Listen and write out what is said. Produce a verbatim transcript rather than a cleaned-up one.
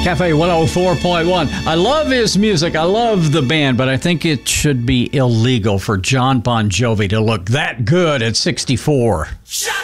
Cafe one oh four point one. I love his music. I love the band, but I think it should be illegal for John Bon Jovi to look that good at sixty-four. Shut